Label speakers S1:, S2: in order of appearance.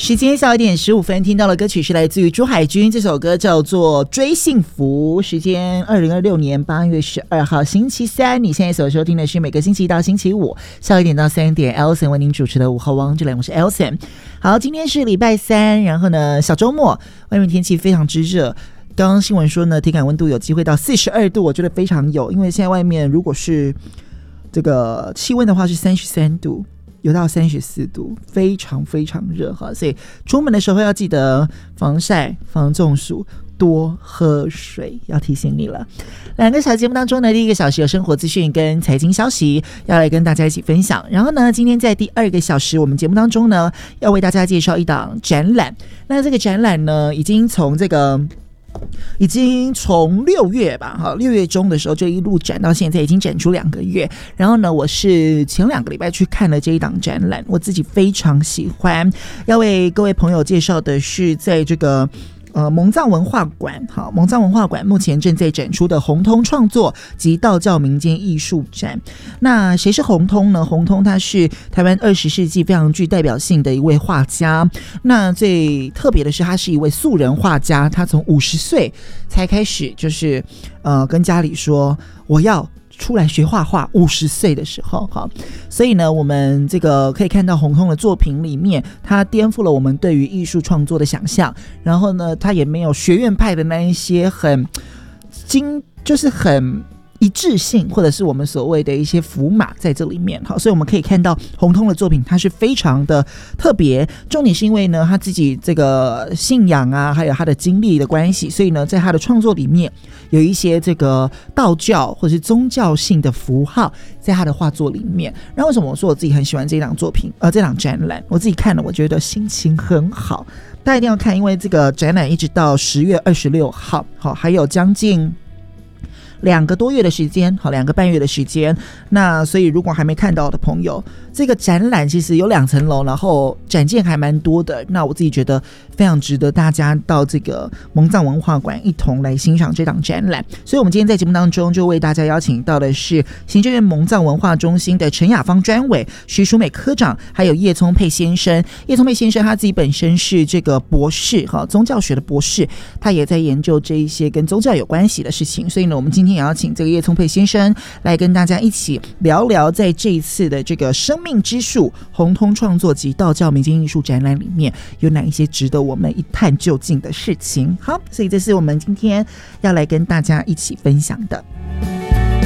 S1: 时间下午1点15分，听到的歌曲是来自于朱海军，这首歌叫做《追幸福》。时间2026年8月12号星期三，你现在所收听的是每个星期一到星期五下午1点到3点 Elson 为您主持的午后王之恋，我是 Elson。好，今天是礼拜三，然后呢小周末，外面天气非常之热。刚刚新闻说呢，体感温度有机会到42度，我觉得非常有，因为现在外面如果是这个气温的话是33度。有到34度，非常非常热哈，所以出门的时候要记得防晒、防中暑，多喝水，要提醒你了。2个小节目当中呢，第1个小时有生活资讯跟财经消息要来跟大家一起分享。然后呢，今天在第2个小时，我们节目当中呢，要为大家介绍一档展览。那这个展览呢，已经从6月吧，6月中的时候就一路展到现在，已经展出2个月。然后呢，我是前2个礼拜去看了这一档展览，我自己非常喜欢。要为各位朋友介绍的是在这个蒙藏文化馆，好，蒙藏文化馆目前正在展出的红通创作及道教民间艺术展。那谁是红通呢？红通他是台湾20世纪非常具代表性的一位画家。那最特别的是，他是一位素人画家，他从50岁才开始，就是跟家里说我要出来学画画，50岁的时候，好，所以呢，我们这个可以看到红通的作品里面，他颠覆了我们对于艺术创作的想象，然后呢，他也没有学院派的那一些就是很一致性，或者是我们所谓的一些符码在这里面。好，所以我们可以看到红通的作品它是非常的特别，重点是因为呢他自己这个信仰啊，还有他的经历的关系，所以呢在他的创作里面有一些这个道教或是宗教性的符号在他的画作里面。然后为什么我说我自己很喜欢这档作品这档展览，我自己看了我觉得心情很好，大家一定要看，因为这个展览一直到10月26号，好，还有将近2个多月的时间，好，2个半月的时间。那所以如果还没看到的朋友，这个展览其实有2层楼，然后展件还蛮多的。那我自己觉得非常值得大家到这个蒙藏文化馆一同来欣赏这档展览。所以我们今天在节目当中就为大家邀请到的是行政院蒙藏文化中心的陈雅芳专委、徐淑美科长，还有叶聪沛先生。叶聪沛先生他自己本身是这个博士，宗教学的博士，他也在研究这一些跟宗教有关系的事情。所以呢，我们今天也要请这个叶聪沛先生来跟大家一起聊聊，在这一次的这个生命之树红通创作及道教民间艺术展览里面有哪一些值得我们一探究竟的事情。好，所以这是我们今天要来跟大家一起分享的。